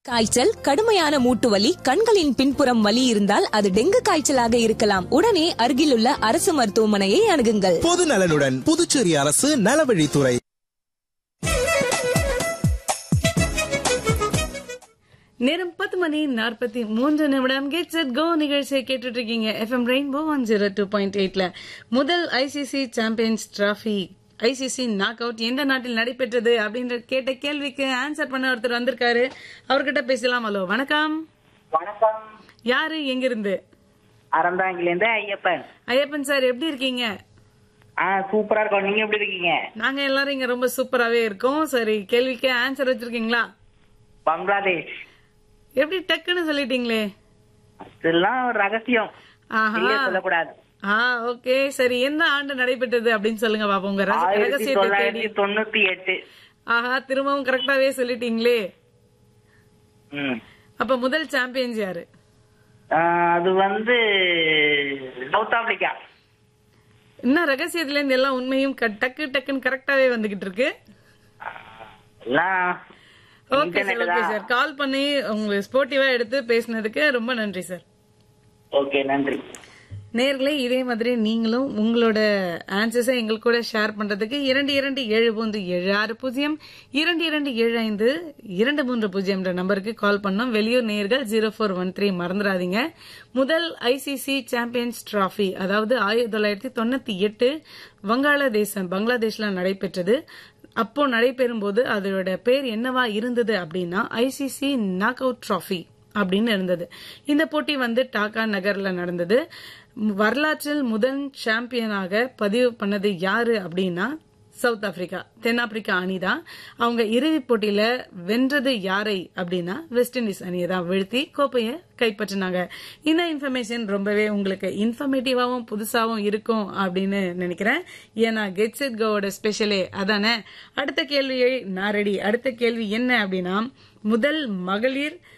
காய்ச்சல், கடுமையான மூட்டு வலி, கண்களின் பின்புறம் வலி இருந்தால் அது டெங்கு காய்ச்சலாக இருக்கலாம். உடனே அருகிலுள்ள அரசு மருத்துவமனையை அணுகுங்கள். பொது நலனுடன் புதுச்சேரி அரசு நலவழித்துறை. நேரம் 10:43 கெட் செட் கோ நிகழ்ச்சியை கேட்டுட்டு இருக்கீங்க. எஃப்எம் ரெயின்போ 102.8ல முதல் ICC champions trophy ICC knock out எந்த நாட்டில் நடைபெற்றது அப்படின்ற கேட்ட கேள்விக்கு ஆன்சர் பண்ண ஒருத்தர் வந்திருக்காரு. அவர்கிட்ட பேசலாம். ஹலோ, வணக்கம். வணக்கம். யாரு, எங்கிருந்து? அறந்தாங்கிலிருந்து ஐயப்பன். ஐயப்பன் சார், எப்படி இருக்கீங்க? சூப்பரா இருக்கோம். நீங்க எப்படி இருக்கீங்க? நாங்க எல்லாரும் இங்க ரொம்ப சூப்பராவே இருக்கோம். சரி, கேள்விக்கு ஆன்சர் வச்சிருக்கீங்களா? பங்களாதேஷ். எப்படி டக்குன்னு சொல்லிட்டீங்களே? அதெல்லாம் ஒரு ரகசியம், சொல்லக்கூடாது. ஓகே, சரி. எந்த ஆண்டு நடைபெற்றது அப்படின்னு சொல்லுங்க பாப்போம். உங்க ரகசியத்தை தேடி. 1998. திரும்பவும் கரெக்டாவே சொல்லிட்டீங்களே. அப்ப முதல் சாம்பியன்ஸ் யாரு? அது சவுத் ஆப்பிரிக்கா. இன்னும் ரகசியத்துல இருந்து எல்லாம் உண்மையும் டக்குன்னு கரெக்டாவே வந்துகிட்டு இருக்கு. Okay sir, okay sir. கால் பண்ணி உங்க ஸ்போர்ட்டிவா எடுத்து பேசினதுக்கு ரொம்ப நன்றி சார். ஓகே, நன்றி. நேர்களே, இதே மாதிரி நீங்களும் உங்களோட ஆன்சர்ஸை எங்கள் கூட ஷேர் பண்றதுக்கு 227376 2275 நம்பருக்கு கால் பண்ணோம். வெளியூர் நேயர்கள் 0413 மறந்துடாதீங்க. முதல் ஐசிசி சாம்பியன்ஸ் டிராபி, அதாவது 1998 பங்களாதேஷ்ல நடைபெற்றது. அப்போ நடைபெறும் போது அதோட பேர் என்னவா இருந்தது அப்படின்னா ஐசிசி நாக் அவுட் டிராபி அப்படின்னு இருந்தது. இந்த போட்டி டாக்கா நகர்ல நடந்தது. வரலாற்றில் முதல் சாம்பியனாக பதிவு பண்ணது யாரு அப்படின்னா சவுத் ஆப்பிரிக்கா, தென்னாப்பிரிக்கா அணிதான். அவங்க இறுதிப் போட்டியில வென்றது யாரை அப்படின்னா வெஸ்ட் இண்டீஸ் அணியை தான் வீழ்த்தி கோப்பையை கைப்பற்றினாங்க. இந்த இன்ஃபர்மேஷன் ரொம்பவே உங்களுக்கு இன்ஃபர்மேட்டிவாவும் புதுசாவும் இருக்கும் அப்படின்னு நினைக்கிறேன். ஏன்னா கெட் செட் கோவோட ஸ்பெஷலே அதானே. அடுத்த கேள்வியை நான் ரெடி. அடுத்த கேள்வி என்ன அப்படின்னா, முதல் மகளிர்